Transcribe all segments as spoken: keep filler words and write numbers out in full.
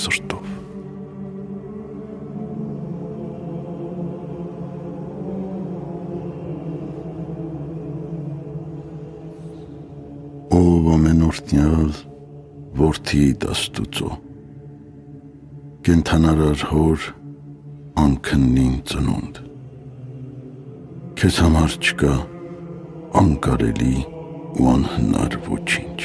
սրտով։ Ով ամենօրհնյալ որդիդ Աստուծո, կենդանարար հոր անքննին ծնունդ, քեզ համար չկա անկարելի ու անհնար ոչինչ։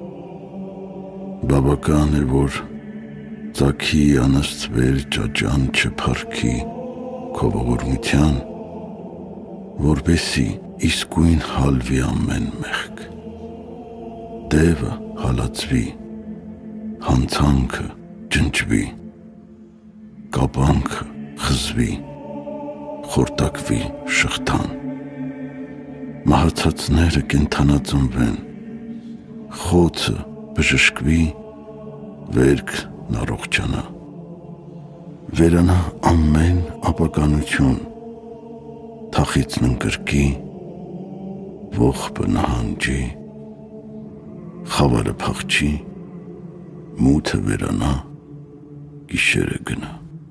Բավական է, որ ծագի անըստվեր ճաճան չփառքի քո ողորմության, որպեսզի իսկույն հալվի ամեն մեղք, դևը հալածվի, հանցանքը ջնջվի, կապանքը խզվի, խորտակվի շղթան, մահացածները կենդանածնվեն, խոցը բժշկվի, վերքն առողջանա, վերանա ամեն ապականություն, թախիծն ընկրկի, ողբը նահանջի, խավարը փախչի, մութը վերանա, գիշերը գնա,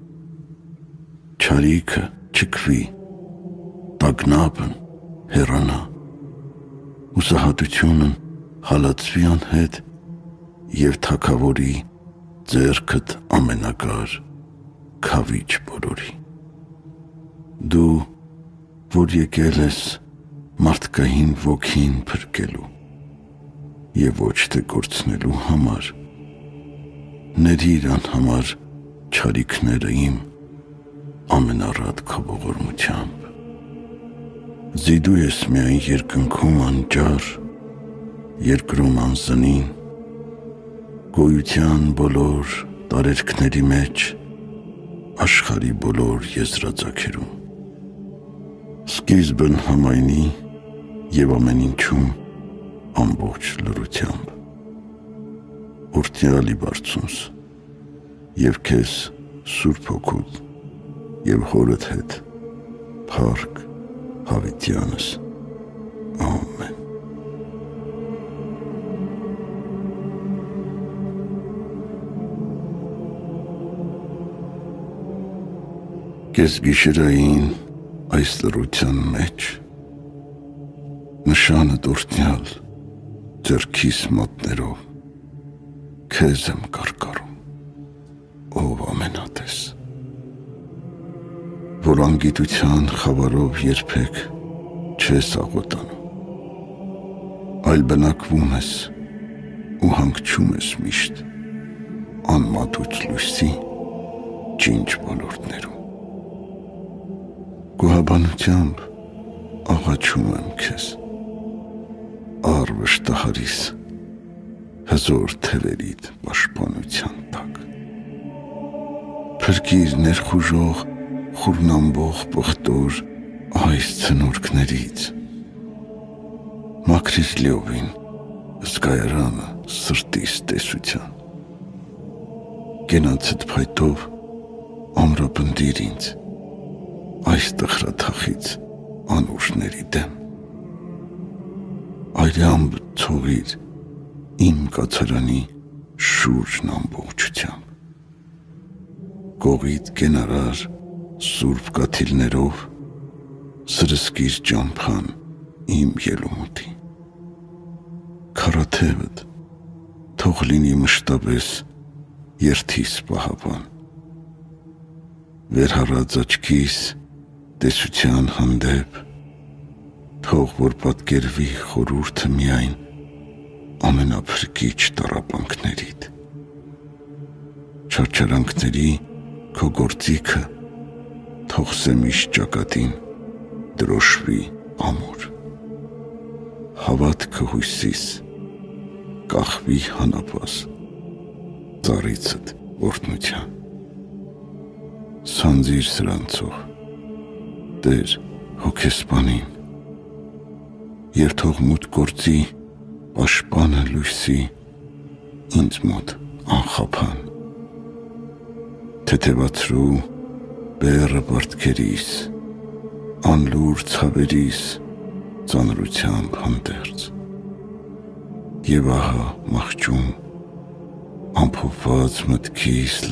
չարիքը չքվի, տագնապն հեռանա, հուսահատությունն հալածվի անհետ և թագավորի ձեռքդ ամենակար քավիչ բոլորի։ Դու, որ եկել ես մարդկային ոգին փրկելու և ոչ թե կորցնելու համար, ներիր անհամար չարիքները իմ ամենառատ քո ողորմությամբ։ Զիդու ես միայն երկնքում անճար, երկրում անզնին, գոյության բոլոր տարերքների մեջ, աշխարհի բոլոր եզրածագերում, սկիզբն համայնի և ամեն ինչում ամբողջ լրությամբ, օրհնյալի բարձունս և քեզ Սուրբ Հոգուդ և հորդ հետ փառք հավիտյանս, ամեն։ Կեսգիշերային այս լռության մեջ նշանդ օրհնյալ ձեռքիս մատներով քեզ եմ կարկառում, ով ամենատես, որ անգիտության խավարով երբեք չես աղոտանում, այլ բնակվում ես ու հանգչում ես միշտ անմատուց լույսի ջինջ ոլորտներում։ Գոհաբանությամբ աղաչում եմ քեզ, առ վշտահարիս հզոր թևերիդ պաշտպանության տակ։ Փրկիր ներխուժող խուրնամբող պղտոր այս ցնորքներից, մաքրիր լիովին զգայարանը սրտիս տեսության, կենացդ փայտով ամրապնդիր ինձ այս տխրաթախիծ անուշների դեմ, այրամբ ցողիր իմ կացարանի շուրջն ամբողջությամբ, կողիդ կենարար սուրբ կաթիլներով սրսկիր ճամփան իմ ելումուտի, քարաթևդ թող լինի մշտապես երթիս պահապան, վերհառած աչքիս տեսության հանդեպ, թող որ պատկերվի խորհուրդը միայն ամենափրկիչ տառապանքներիդ, չարչարանքների քո գործիքը թող սեմիշ ճակատին դրոշվի ամուր, հավատքը հույսիս կախվի հանապաս ծառիցդ օրհնության, սանձիր սրանցող Տեր հոգեսպանին, և թող մութ գործի պաշտպանը լույսի ինձ մոտ անխափան, թեթևացրու բեռը պարտքերիս, անլուր ցավերիս ծանրությամբ հանդերձ, և ահա մահճում ամփոփված մտքիս